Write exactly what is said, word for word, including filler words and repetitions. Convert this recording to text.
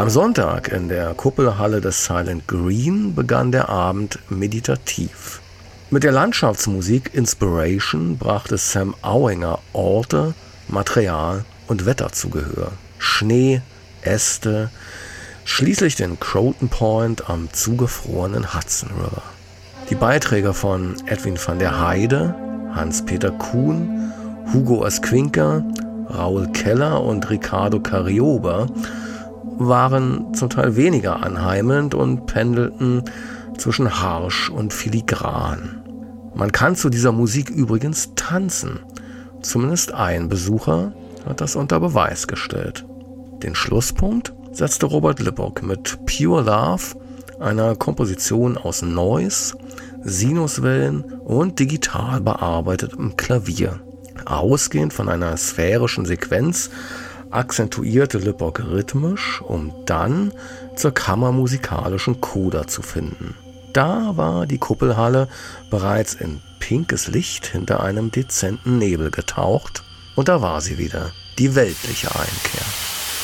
Am Sonntag in der Kuppelhalle des Silent Green begann der Abend meditativ. Mit der Landschaftsmusik Inspiration brachte Sam Auinger Orte, Material und Wetter zu Gehör. Schnee, Äste, schließlich den Croton Point am zugefrorenen Hudson River. Die Beiträge von Edwin van der Heide, Hans-Peter Kuhn, Hugo Esquinca, Raul Keller und Ricardo Carioba waren zum Teil weniger anheimelnd und pendelten zwischen harsch und filigran. Man kann zu dieser Musik übrigens tanzen. Zumindest ein Besucher hat das unter Beweis gestellt. Den Schlusspunkt setzte Robert Lippock mit Pure Love, einer Komposition aus Noise, Sinuswellen und digital bearbeitetem Klavier. Ausgehend von einer sphärischen Sequenz akzentuierte Lippock rhythmisch, um dann zur kammermusikalischen Coda zu finden. Da war die Kuppelhalle bereits in pinkes Licht hinter einem dezenten Nebel getaucht und da war sie wieder, die weltliche Einkehr.